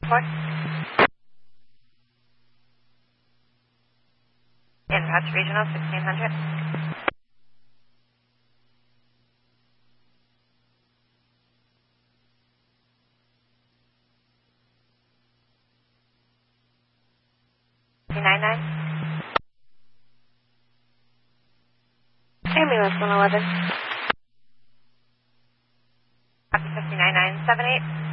4. In Patch Regional, 1600. Ambulance 111. Copy 59978.